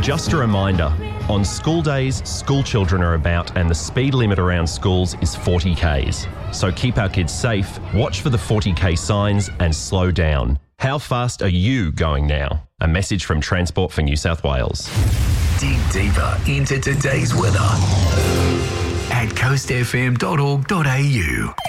Just a reminder, on school days, school children are about and the speed limit around schools is 40 Ks. So keep our kids safe, watch for the 40 K signs and slow down. How fast are you going now? A message from Transport for New South Wales. Dig deeper into today's weather at coastfm.org.au.